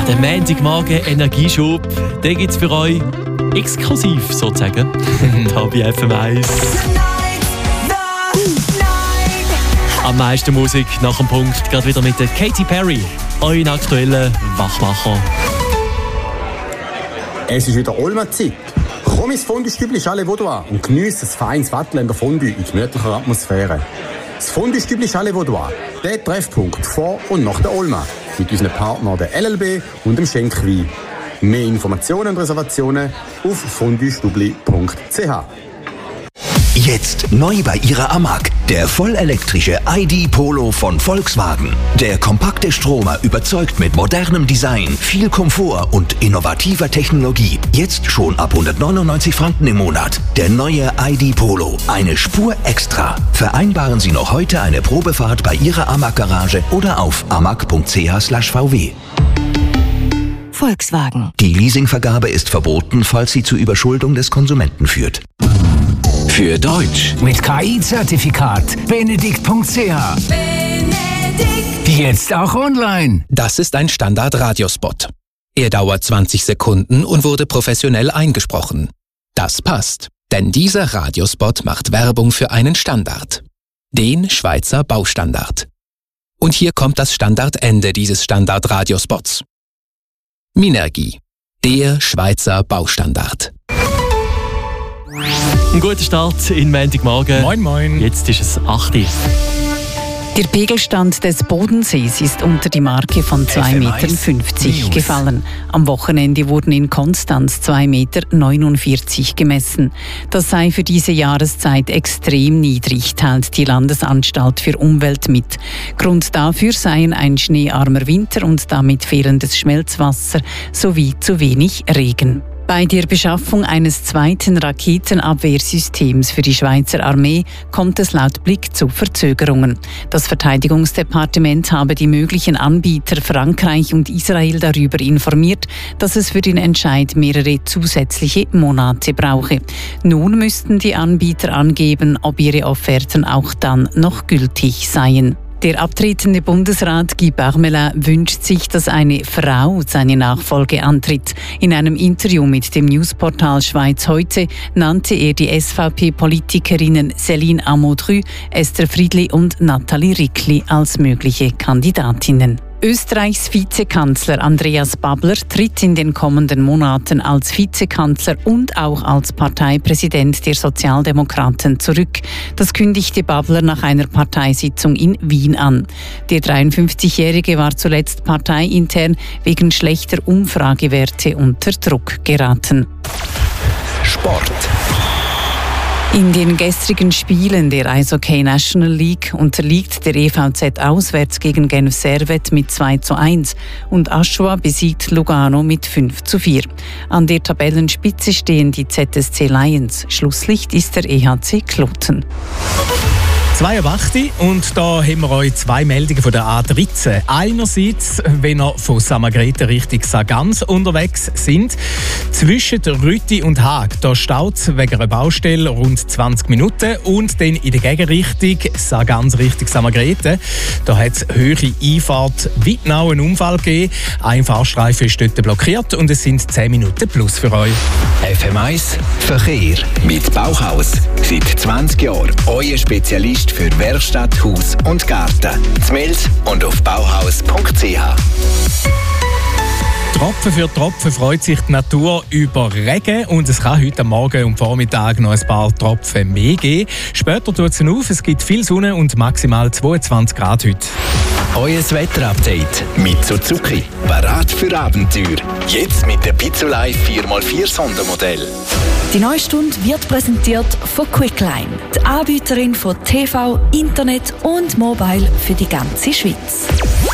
Der Montagmorgen Energieschub, den gibt es für euch exklusiv sozusagen. Da bei FM1. Am meisten Musik nach dem Punkt, gerade wieder mit der Katy Perry, euren aktuellen Wachmacher. Es ist wieder Olma-Zeit. Komm ins Fondue-Stübli Chalet Vaudois und geniesse ein feines Wattländer Fondue in gemütlicher Atmosphäre. Das Fondue-Stübli Chalet Vaudois, der Treffpunkt vor und nach der Olma. Mit unseren Partnern der LLB und dem Schenkwein. Mehr Informationen und Reservationen auf fonduestubli.ch. Jetzt neu bei Ihrer AMAG, der vollelektrische ID Polo von Volkswagen. Der kompakte Stromer überzeugt mit modernem Design, viel Komfort und innovativer Technologie. Jetzt schon ab 199 Franken im Monat. Der neue ID Polo, eine Spur extra. Vereinbaren Sie noch heute eine Probefahrt bei Ihrer AMAG-Garage oder auf amag.ch/vw. Volkswagen. Die Leasingvergabe ist verboten, falls sie zur Überschuldung des Konsumenten führt. Für Deutsch. Mit KI-Zertifikat. Benedikt.ch. Jetzt auch online. Das ist ein Standard-Radiospot. Er dauert 20 Sekunden und wurde professionell eingesprochen. Das passt, denn dieser Radiospot macht Werbung für einen Standard. Den Schweizer Baustandard. Und hier kommt das Standardende dieses Standard-Radiospots. Minergie. Der Schweizer Baustandard. Ein guter Start in Montagmorgen. Moin, moin. Jetzt ist es 8 Uhr. Der Pegelstand des Bodensees ist unter die Marke von 2,50 Meter gefallen. Am Wochenende wurden in Konstanz 2,49 Meter gemessen. Das sei für diese Jahreszeit extrem niedrig, teilt die Landesanstalt für Umwelt mit. Grund dafür seien ein schneearmer Winter und damit fehlendes Schmelzwasser sowie zu wenig Regen. Bei der Beschaffung eines zweiten Raketenabwehrsystems für die Schweizer Armee kommt es laut Blick zu Verzögerungen. Das Verteidigungsdepartement habe die möglichen Anbieter Frankreich und Israel darüber informiert, dass es für den Entscheid mehrere zusätzliche Monate brauche. Nun müssten die Anbieter angeben, ob ihre Offerten auch dann noch gültig seien. Der abtretende Bundesrat Guy Parmelin wünscht sich, dass eine Frau seine Nachfolge antritt. In einem Interview mit dem Newsportal Schweiz heute nannte er die SVP-Politikerinnen Céline Amodru, Esther Friedli und Nathalie Rickli als mögliche Kandidatinnen. Österreichs Vizekanzler Andreas Babler tritt in den kommenden Monaten als Vizekanzler und auch als Parteipräsident der Sozialdemokraten zurück. Das kündigte Babler nach einer Parteisitzung in Wien an. Der 53-Jährige war zuletzt parteiintern wegen schlechter Umfragewerte unter Druck geraten. Sport. In den gestrigen Spielen der Eishockey National League unterliegt der EVZ auswärts gegen Genf Servette mit 2:1 und Aschua besiegt Lugano mit 5:4. An der Tabellenspitze stehen die ZSC Lions. Schlusslicht ist der EHC Kloten. 2:08 und da haben wir euch zwei Meldungen von der A13. Einerseits, wenn ihr von Samagrete Richtung Sargans unterwegs sind, zwischen Rütti und Haag, da staut es wegen einer Baustelle rund 20 Minuten und dann in der Gegenrichtung, Sargans Richtung Samagrete, da hat es höhere Einfahrt Wittnau einen Unfall gegeben. Ein Fahrstreifen ist dort blockiert und es sind 10 Minuten plus für euch. FM1 Verkehr mit Bauhaus. Seit 20 Jahren euer Spezialist für Werkstatt, Haus und Garten. Z'Mels und auf bauhaus.ch. Tropfen für Tropfen freut sich die Natur über Regen und es kann heute Morgen und Vormittag noch ein paar Tropfen mehr geben. Später tut es auf, es gibt viel Sonne und maximal 22 Grad heute. Euer Wetterupdate mit Suzuki. Parat für Abenteuer. Jetzt mit der Pizzolei 4x4 Sondermodell. Die neue Stunde wird präsentiert von Quickline, die Anbieterin von TV, Internet und Mobile für die ganze Schweiz.